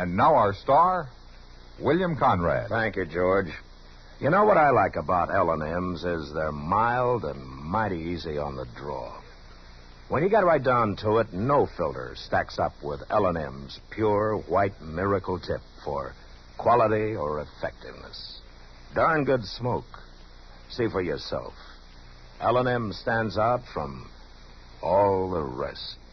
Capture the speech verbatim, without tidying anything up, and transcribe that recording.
And now our star, William Conrad. Thank you, George. You know what I like about L and M's is they're mild and mighty easy on the draw. When you get right down to it, no filter stacks up with L and M's pure white miracle tip for quality or effectiveness. Darn good smoke. See for yourself. L and M stands out from all the rest.